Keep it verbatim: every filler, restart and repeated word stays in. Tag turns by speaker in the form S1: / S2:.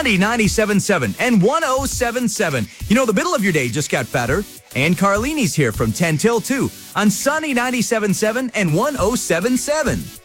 S1: Sunny ninety-seven point seven and one oh seven point seven. You know, the middle of your day just got fatter. And Carlini's here from ten till two on Sunny ninety-seven point seven and one oh seven point seven.